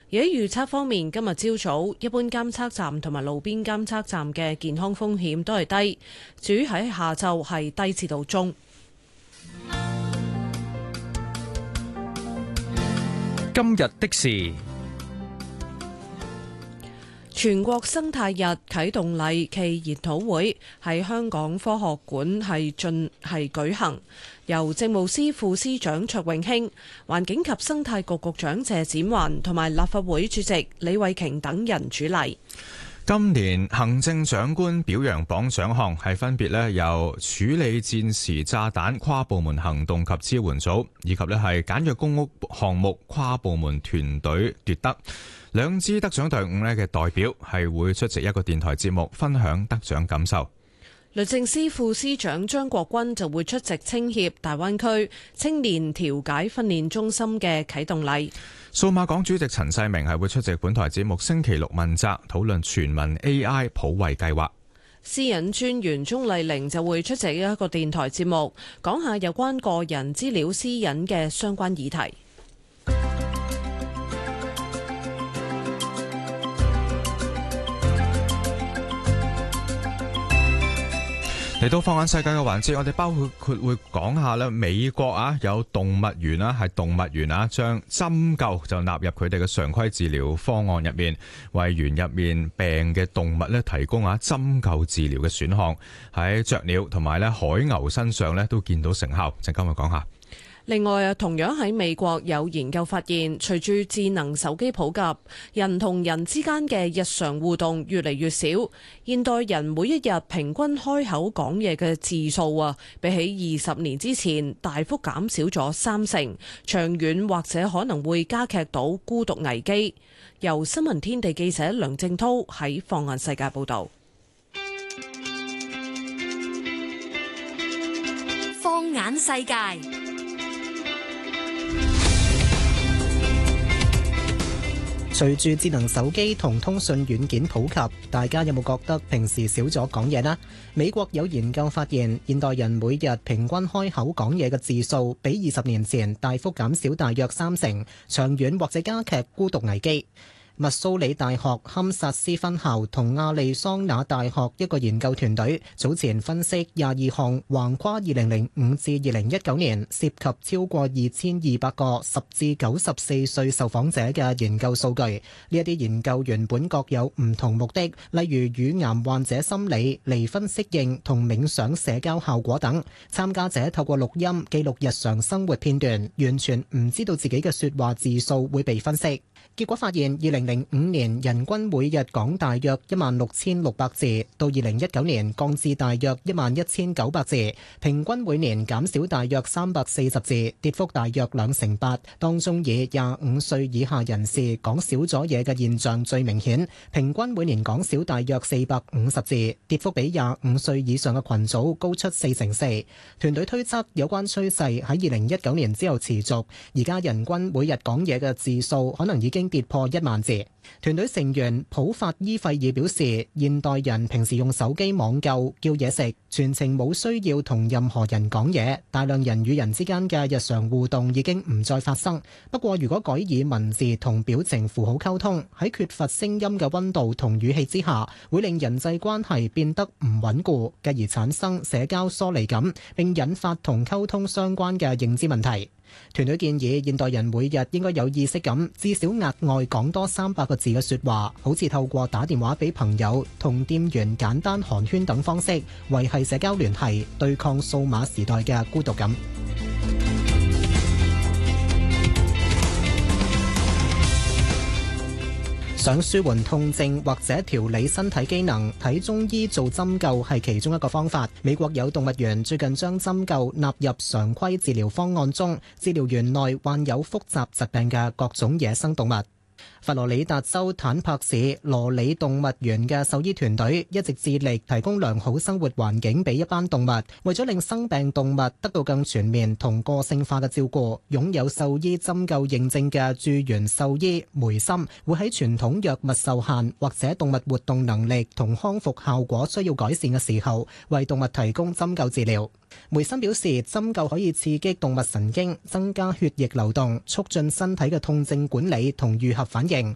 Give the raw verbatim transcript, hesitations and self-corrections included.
而喺預測方面，今日朝早一般監測站同埋路邊監測站嘅健康風險都係低，至於喺下晝係低至到中。 今日的事，全國生態日啟動禮暨研討會喺香港科學館係進係舉行，由政務司副司長卓永興、環境及生態局局長謝展寰同埋立法會主席李慧瓊等人主禮。 今年行政長官表揚榜獎項係分別咧由處理戰時炸彈跨部門行動及支援組以及咧係簡約公屋項目跨部門團隊奪得。兩支得獎隊伍咧嘅代表係會出席一個電台節目，分享得獎感受。 律政司副司長張國軍就會出席青協大灣區青年調解訓練中心嘅啟動禮。 數碼港主席陳世明係會出席本台節目星期六問責，討論全民 A I 普惠計劃。 私隱專員鍾麗玲就會出席一個電台節目，講下有關個人資料私隱嘅相關議題。 嚟到放眼世界嘅環節，我哋包括會講下咧，美國啊有動物園啦，係動物園啊，將針灸就納入佢哋嘅常規治療方案入面，為園入面病嘅動物咧提供啊針灸治療嘅選項，喺雀鳥同埋咧海牛身上咧都見到成效。陣間會講下。 另外啊，同樣喺美國有研究發現，隨住智能手機普及，人同人之間嘅日常互動越嚟越少。現代人每一日平均開口講嘢嘅字數啊，比起二十年之前大幅減少咗三成，長遠或者可能會加劇到孤獨危機。由新聞天地記者梁正濤喺放眼世界報道。 放眼世界。 隨住智能手機同通訊軟件普及，大家有冇覺得平時少咗講嘢呢？美國有研究發現，現代人每日平均開口講嘢嘅字數比二十年前大幅減少大約三成，長遠或者加劇孤獨危機。密蘇里大學堪薩斯分校同亞利桑那大學一個研究團隊早前分析廿二項橫跨二零零五至二零一九年，涉及超過二千二百個十至九十四歲受訪者嘅研究數據。呢一啲研究原本各有唔同目的，例如乳癌患者心理、離婚適應同冥想社交效果等。參加者透過錄音記錄日常生活片段，完全唔知道自己嘅說話字數會被分析。結果發現，二零零五年人均每日講大約一萬六千六百字，到二零一九年降至大約一萬一千九百字，平均每年減少大約三百四十字，跌幅大約兩成八。當中以廿五歲以下人士講少咗嘢嘅現象最明顯，平均每年講少大約四百五十字，跌幅比廿五歲以上嘅群組高出四成四。團隊推測有關趨勢喺二零一九年之後持續，而家人均每日講嘢嘅字數可能已經跌破一萬字。團隊成員普法伊費爾表示，現代人平時用手機網購、叫嘢食，全程冇需要同任何人講嘢，大量人與人之間嘅日常互動已經唔再發生。不過如果改以文字同表情符號溝通，喺缺乏聲音嘅溫度同語氣之下，會令人際關係變得唔穩固，繼而產生社交疏離感，並引發同溝通相關嘅認知問題。團隊建議現代人每日應該有意識咁，至少額外講多三百個字嘅說話，好似透過打電話俾朋友、同店員簡單寒暄等方式，維繫社交聯繫，對抗數碼時代嘅孤獨感。想舒緩痛症或者調理身體機能，睇中醫做針灸係其中一個方法。美國有動物園最近將針灸納入常規治療方案中，治療園內患有複雜疾病嘅各種野生動物。佛羅里達州坦帕市羅里動物園嘅獸醫團隊一直致力提供良好生活環境俾一班動物，為咗令生病動物得到更全面同個性化嘅照顧，擁有獸醫針灸認證嘅駐園獸醫梅森會喺傳統藥物受限或者動物活動能力同康復效果需要改善嘅時候，為動物提供針灸治療。梅森表示，針灸可以刺激動物神經，增加血液流動，促進身體嘅痛症管理同愈合反應，